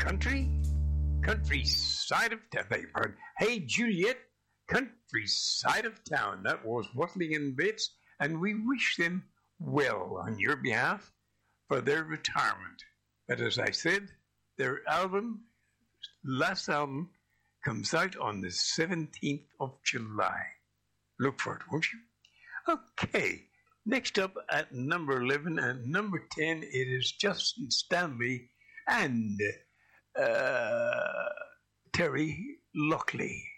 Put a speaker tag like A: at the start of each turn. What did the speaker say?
A: country? Countryside of town. Hey, Juliet, countryside of town. That was Watling and Bates, and we wish them well on your behalf for their retirement. But as I said, their last album, comes out on the 17th of July. Look for it, won't you? Okay, next up at number 11 and number 10, it is Justin Stanley and Terry Lockley.